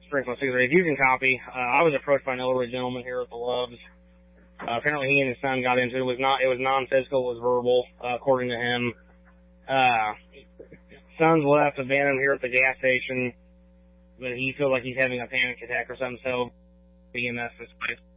Springfield 6. If you can copy, I was approached by an elderly gentleman here at the Loves. Apparently he and his son got into it. It was non-physical, it was verbal, according to him. Son's left, abandoned here at the gas station, but he feels like he's having a panic attack or something, so EMS this place.